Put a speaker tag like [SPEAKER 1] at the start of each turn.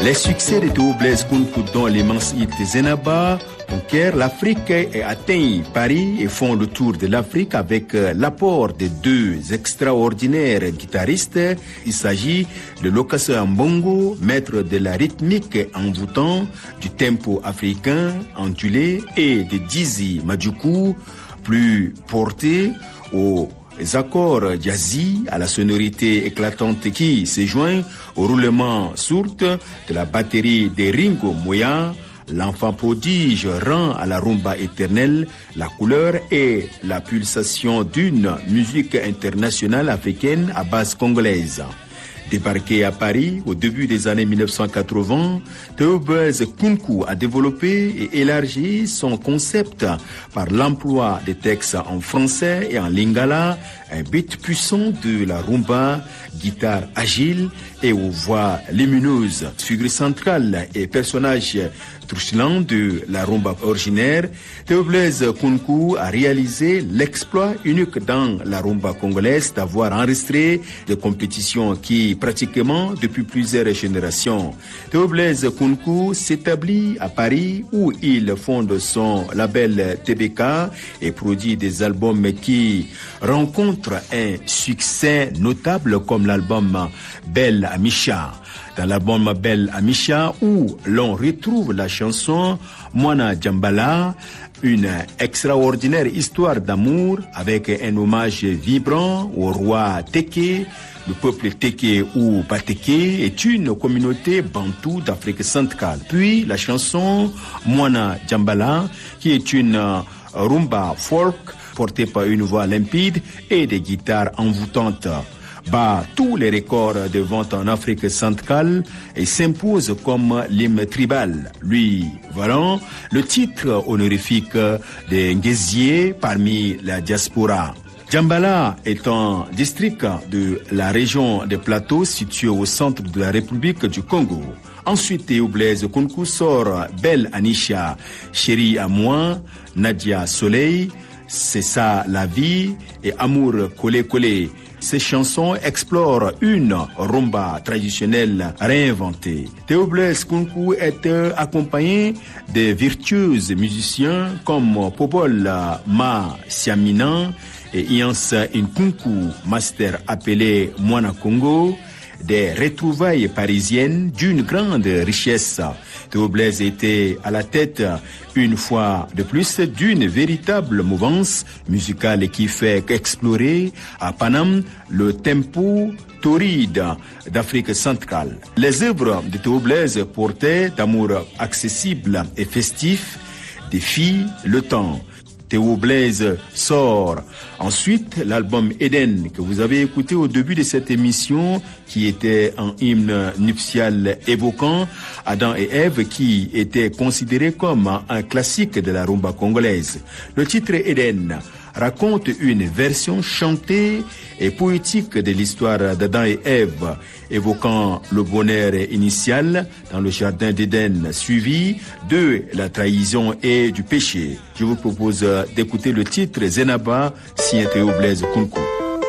[SPEAKER 1] Les succès de Théo Blaise Kounkou dans l'immense hit Zenaba conquiert l'Afrique et atteint Paris et font le tour de l'Afrique avec l'apport de deux extraordinaires guitaristes. Il s'agit de Lokasse Mbongo, maître de la rythmique envoûtant, du tempo africain ondulé, et de Dizzy Madjoukou, plus porté aux accords jazzy à la sonorité éclatante qui se joint au roulement sourd de la batterie de Ringo Moya. L'enfant prodige rend à la rumba éternelle la couleur et la pulsation d'une musique internationale africaine à base congolaise. Débarqué à Paris au début des années 1980, Théo Blaise Kounkou a développé et élargi son concept par l'emploi de textes en français et en lingala, un beat puissant de la rumba, guitare agile et aux voix lumineuses. Figure centrale et personnage trucilant de la rumba originaire, Théo Blaise Kounkou a réalisé l'exploit unique dans la rumba congolaise d'avoir enregistré des compétitions qui pratiquement depuis plusieurs générations. Théo Blaise Kounkou s'établit à Paris où il fonde son label TBK et produit des albums qui rencontrent un succès notable comme l'album Belle Amisha. Dans l'album Belle Amisha, où l'on retrouve la chanson Mwana Djambala, une extraordinaire histoire d'amour avec un hommage vibrant au roi Teke. Le peuple Teke ou Bateke est une communauté bantou d'Afrique centrale. Puis la chanson Mwana Djambala, qui est une rumba folk portée par une voix limpide et des guitares envoûtantes, bat tous les records de vente en Afrique centrale et s'impose comme l'hymne tribal, lui valant le titre honorifique de Ngézié parmi la diaspora. Djambala est un district de la région des Plateaux situé au centre de la République du Congo. Ensuite, Théo Blaise Kounkou sort Belle Anisha, Chérie à moi, Nadia Soleil, C'est ça la vie et Amour collé collé. Ces chansons explorent une rumba traditionnelle réinventée. Théo Blaise Kounkou est accompagné de virtuoses musiciens comme Popol Ma Siamina et Ians Nkunku, master appelé Mwana Congo, des retrouvailles parisiennes d'une grande richesse. Théo Blaise était à la tête une fois de plus d'une véritable mouvance musicale qui fait explorer à Paname le tempo torride d'Afrique centrale. Les œuvres de Théo Blaise portaient d'amour accessible et festif, défient le temps. Théo Blaise sort ensuite l'album Eden que vous avez écouté au début de cette émission, qui était un hymne nuptial évoquant Adam et Ève, qui était considéré comme un classique de la rumba congolaise. Le titre Eden raconte une version chantée et poétique de l'histoire d'Adam et Ève, évoquant le bonheur initial dans le jardin d'Éden, suivi de la trahison et du péché. Je vous propose d'écouter le titre Zenaba, signé Théo Blaise Kounkou.